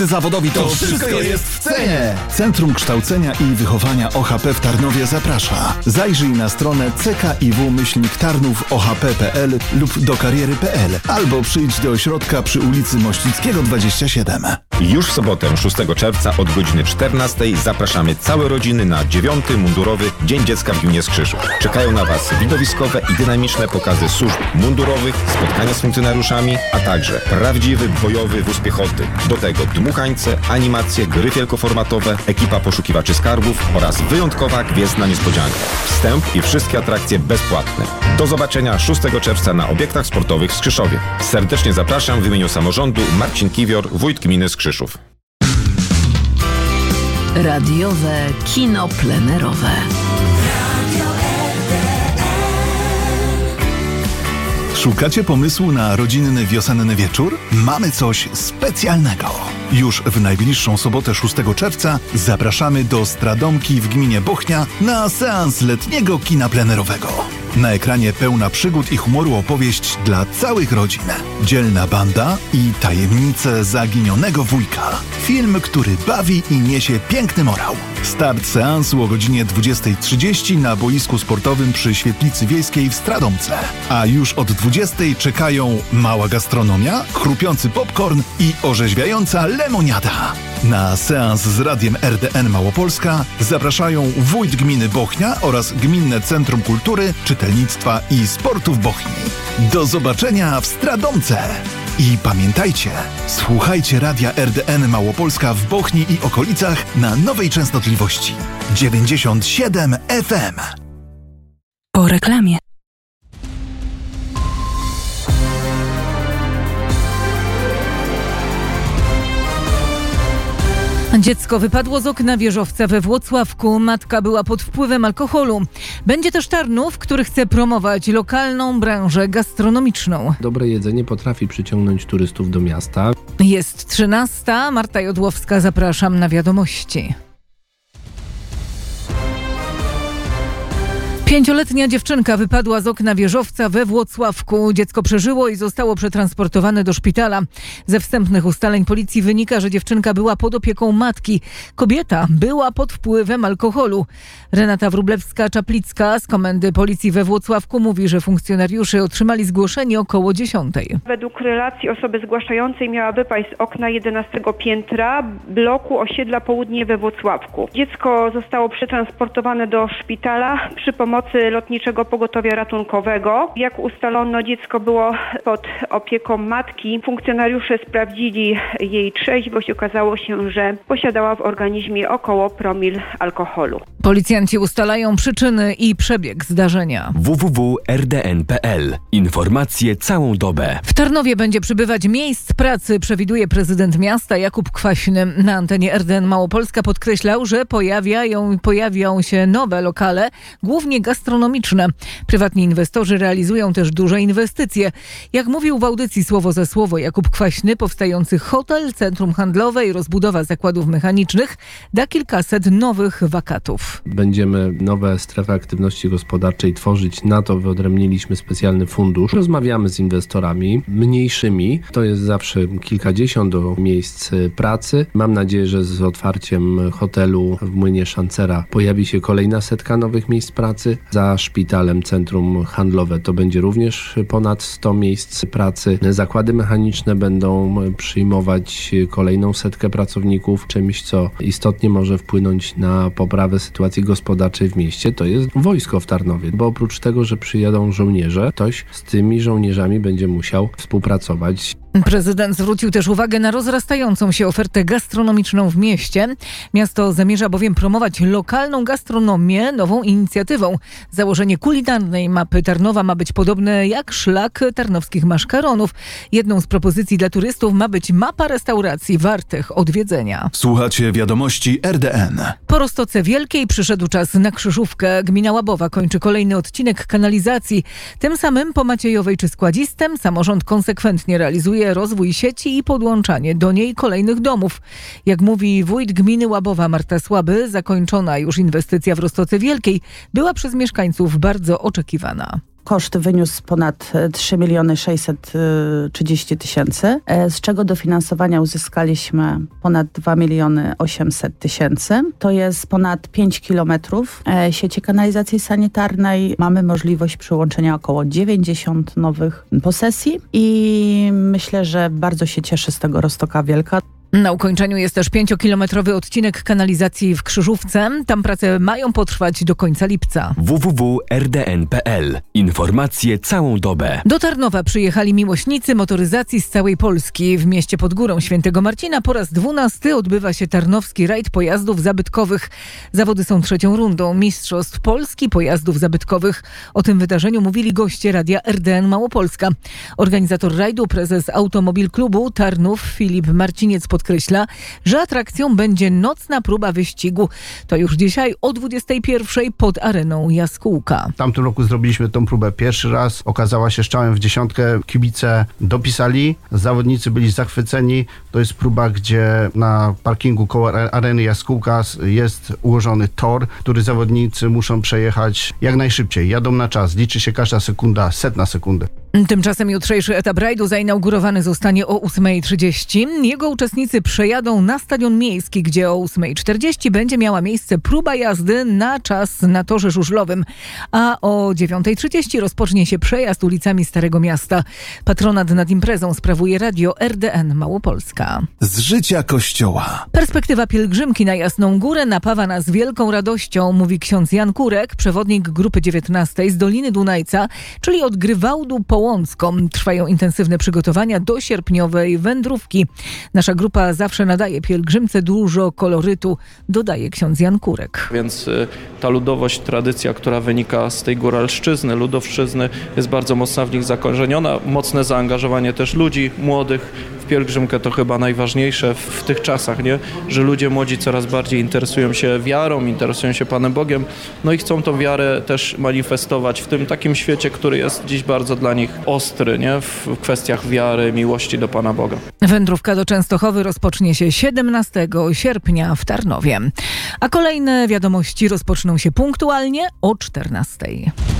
Zawodowi to wszystko jest w cenie! Centrum Kształcenia i Wychowania OHP w Tarnowie zaprasza. Zajrzyj na stronę ckiw-tarnów-ohp.pl lub do kariery.pl albo przyjdź do ośrodka przy ulicy Mościckiego 27. Już w sobotę 6 czerwca od godziny 14 zapraszamy całe rodziny na 9. mundurowy Dzień Dziecka w gminie Skrzyszów. Czekają na Was widowiskowe i dynamiczne pokazy służb mundurowych, spotkania z funkcjonariuszami, a także prawdziwy bojowy wóz piechoty. Do tego dmuchańce, animacje, gry wielkoformatowe, ekipa poszukiwaczy skarbów oraz wyjątkowa gwiezdna niespodzianka. Wstęp i wszystkie atrakcje bezpłatne. Do zobaczenia 6 czerwca na obiektach sportowych w Skrzyszowie. Serdecznie zapraszam w imieniu samorządu Marcin Kiwior, wójt gminy Skrzyszów. Radiowe kino plenerowe. Szukacie pomysłu na rodzinny wiosenny wieczór? Mamy coś specjalnego. Już w najbliższą sobotę 6 czerwca zapraszamy do Stradomki w gminie Bochnia na seans letniego kina plenerowego. Na ekranie pełna przygód i humoru opowieść dla całych rodzin. Dzielna banda i tajemnice zaginionego wujka. Film, który bawi i niesie piękny morał. Start seansu o godzinie 20:30 na boisku sportowym przy Świetlicy Wiejskiej w Stradomce. A już od 20:00 czekają mała gastronomia, chrupiący popcorn i orzeźwiająca lemoniada. Na seans z Radiem RDN Małopolska zapraszają wójt gminy Bochnia oraz Gminne Centrum Kultury, Czytelnictwa i Sportu w Bochni. Do zobaczenia w Stradomce! I pamiętajcie, słuchajcie Radia RDN Małopolska w Bochni i okolicach na nowej częstotliwości 97 FM. Po reklamie. Dziecko wypadło z okna wieżowca we Włocławku. Matka była pod wpływem alkoholu. Będzie też Tarnów, który chce promować lokalną branżę gastronomiczną. Dobre jedzenie potrafi przyciągnąć turystów do miasta. Jest 13. Marta Jodłowska, zapraszam na wiadomości. 5-letnia dziewczynka wypadła z okna wieżowca we Włocławku. Dziecko przeżyło i zostało przetransportowane do szpitala. Ze wstępnych ustaleń policji wynika, że dziewczynka była pod opieką matki. Kobieta była pod wpływem alkoholu. Renata Wróblewska-Czaplicka z Komendy Policji we Włocławku mówi, że funkcjonariusze otrzymali zgłoszenie około 10:00. Według relacji osoby zgłaszającej miała wypaść z okna 11 piętra bloku osiedla Południe we Włocławku. Dziecko zostało przetransportowane do szpitala przy pomocy Lotniczego Pogotowia Ratunkowego. Jak ustalono, dziecko było pod opieką matki. Funkcjonariusze sprawdzili jej trzeźwość. Okazało się, że posiadała w organizmie około promil alkoholu. Policjanci ustalają przyczyny i przebieg zdarzenia. www.rdn.pl. Informacje całą dobę. W Tarnowie będzie przybywać miejsc pracy, przewiduje prezydent miasta Jakub Kwaśny. Na antenie RDN Małopolska podkreślał, że pojawią się nowe lokale, głównie gastronomiczne. Prywatni inwestorzy realizują też duże inwestycje. Jak mówił w audycji Słowo za Słowo Jakub Kwaśny, powstający hotel, centrum handlowe i rozbudowa zakładów mechanicznych da kilkaset nowych wakatów. Będziemy nowe strefy aktywności gospodarczej tworzyć. Na to wyodrębniliśmy specjalny fundusz. Rozmawiamy z inwestorami mniejszymi. To jest zawsze kilkadziesiąt miejsc pracy. Mam nadzieję, że z otwarciem hotelu w Młynie Szancera pojawi się kolejna setka nowych miejsc pracy. Za szpitalem centrum handlowe to będzie również ponad 100 miejsc pracy. Zakłady mechaniczne będą przyjmować kolejną setkę pracowników. Czymś, co istotnie może wpłynąć na poprawę sytuacji gospodarczej w mieście, to jest wojsko w Tarnowie. Bo oprócz tego, że przyjadą żołnierze, ktoś z tymi żołnierzami będzie musiał współpracować. Prezydent zwrócił też uwagę na rozrastającą się ofertę gastronomiczną w mieście. Miasto zamierza bowiem promować lokalną gastronomię nową inicjatywą. Założenie kulinarnej mapy Tarnowa ma być podobne jak szlak tarnowskich maszkaronów. Jedną z propozycji dla turystów ma być mapa restauracji wartych odwiedzenia. Słuchacie wiadomości RDN. Po Roztoce Wielkiej przyszedł czas na Krzyżówkę. Gmina Łabowa kończy kolejny odcinek kanalizacji. Tym samym po Maciejowej czy Składzistem samorząd konsekwentnie realizuje rozwój sieci i podłączanie do niej kolejnych domów. Jak mówi wójt gminy Łabowa Marta Słaby, zakończona już inwestycja w Roztoce Wielkiej była przez mieszkańców bardzo oczekiwana. Koszt wyniósł ponad 3 630 000, z czego dofinansowania uzyskaliśmy ponad 2 800 000. To jest ponad 5 kilometrów sieci kanalizacji sanitarnej. Mamy możliwość przyłączenia około 90 nowych posesji i myślę, że bardzo się cieszę z tego Roztoka Wielka. Na ukończeniu jest też 5-kilometrowy odcinek kanalizacji w Krzyżówce. Tam prace mają potrwać do końca lipca. www.rdn.pl. Informacje całą dobę. Do Tarnowa przyjechali miłośnicy motoryzacji z całej Polski. W mieście pod Górą Świętego Marcina po raz 12 odbywa się tarnowski rajd pojazdów zabytkowych. Zawody są trzecią rundą Mistrzostw Polski Pojazdów Zabytkowych. O tym wydarzeniu mówili goście radia RDN Małopolska. Organizator rajdu, prezes Automobil Klubu Tarnów Filip Marciniec podkreśla, że atrakcją będzie nocna próba wyścigu. To już dzisiaj o 21:00 pod areną Jaskółka. W tamtym roku zrobiliśmy tą próbę pierwszy raz. Okazała się strzałem w dziesiątkę. Kibice dopisali, zawodnicy byli zachwyceni. To jest próba, gdzie na parkingu koło areny Jaskółka jest ułożony tor, który zawodnicy muszą przejechać jak najszybciej. Jadą na czas, liczy się każda sekunda, setna sekundy. Tymczasem jutrzejszy etap rajdu zainaugurowany zostanie o 8:30. Jego uczestnicy przejadą na Stadion Miejski, gdzie o 8:40 będzie miała miejsce próba jazdy na czas na torze żużlowym, a o 9:30 rozpocznie się przejazd ulicami Starego Miasta. Patronat nad imprezą sprawuje radio RDN Małopolska. Z życia Kościoła. Perspektywa pielgrzymki na Jasną Górę napawa nas wielką radością, mówi ksiądz Jan Kurek, przewodnik grupy 19 z Doliny Dunajca, czyli od Grywałdu po Łącką. Trwają intensywne przygotowania do sierpniowej wędrówki. Nasza grupa zawsze nadaje pielgrzymce dużo kolorytu, dodaje ksiądz Jan Kurek. Więc ta ludowość, tradycja, która wynika z tej góralszczyzny, ludowszczyzny, jest bardzo mocno w nich zakorzeniona. Mocne zaangażowanie też ludzi młodych w pielgrzymkę to chyba najważniejsze w tych czasach, nie? Że ludzie młodzi coraz bardziej interesują się wiarą, interesują się Panem Bogiem, no i chcą tą wiarę też manifestować w tym takim świecie, który jest dziś bardzo dla nich ostry, nie? W kwestiach wiary, miłości do Pana Boga. Wędrówka do Częstochowy rozpocznie się 17 sierpnia w Tarnowie. A kolejne wiadomości rozpoczną się punktualnie o 14:00.